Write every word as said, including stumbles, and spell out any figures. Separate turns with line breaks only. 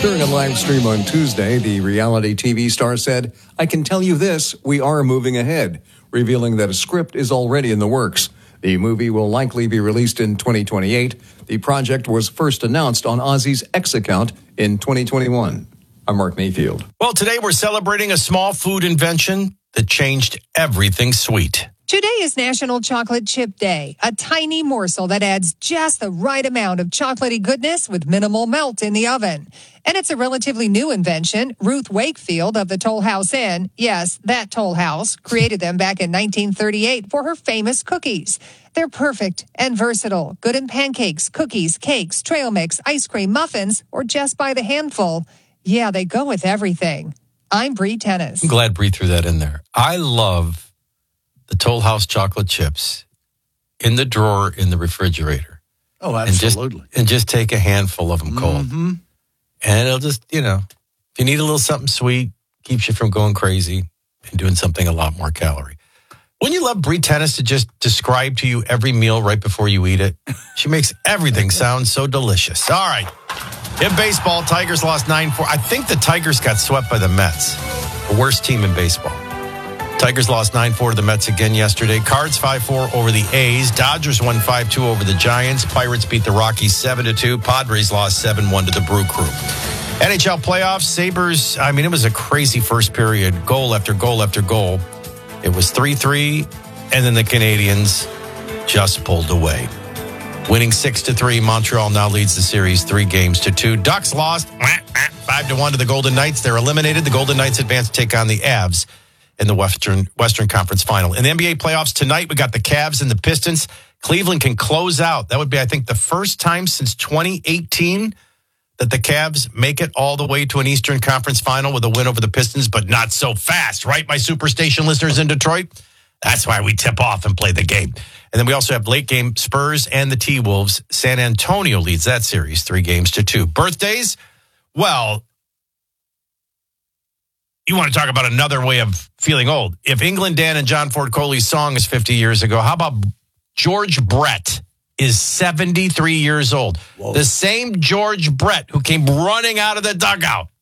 During a live stream on Tuesday, the reality T V star said, "I can tell you this, we are moving ahead," revealing that a script is already in the works. The movie will likely be released in twenty twenty-eight. The project was first announced on Ozzy's X account in twenty twenty-one. I'm Mark Mayfield.
Well, today we're celebrating a small food invention that changed everything sweet.
Today is National Chocolate Chip Day, a tiny morsel that adds just the right amount of chocolatey goodness with minimal melt in the oven. And it's a relatively new invention. Ruth Wakefield of the Toll House Inn, yes, that Toll House, created them back in nineteen thirty-eight for her famous cookies. They're perfect and versatile, good in pancakes, cookies, cakes, trail mix, ice cream, muffins, or just by the handful. Yeah, they go with everything. I'm Bree Tennis.
I'm glad Bree threw that in there. I love the Toll House chocolate chips in the drawer in the refrigerator.
Oh, absolutely.
And just, and just take a handful of them cold.
Mm-hmm.
And it'll just, you know, if you need a little something sweet, keeps you from going crazy and doing something a lot more calorie. Wouldn't you love Bree Tennis to just describe to you every meal right before you eat it? She makes everything sound so delicious. All right. In baseball, Tigers lost nine four. I think the Tigers got swept by the Mets, the worst team in baseball. Tigers lost nine four to the Mets again yesterday. Cards five four over the A's. Dodgers won five two over the Giants. Pirates beat the Rockies seven to two. Padres lost seven one to the Brew Crew. N H L playoffs, Sabres, I mean, it was a crazy first period. Goal after goal after goal. It was three three, and then the Canadians just pulled away. Winning six to three, Montreal now leads the series three games to two. Ducks lost five to one to the Golden Knights. They're eliminated. The Golden Knights advance to take on the Avs in the Western Western Conference Final. In the N B A playoffs tonight, we got the Cavs and the Pistons. Cleveland can close out. That would be, I think, the first time since twenty eighteen that the Cavs make it all the way to an Eastern Conference Final with a win over the Pistons, but not so fast, right, my Superstation listeners in Detroit? That's why we tip off and play the game. And then we also have late game Spurs and the T-Wolves. San Antonio leads that series three games to two. Birthdays? Well, you want to talk about another way of feeling old. If England Dan and John Ford Coley's song is fifty years ago, how about George Brett is seventy-three years old? Whoa. The same George Brett who came running out of the dugout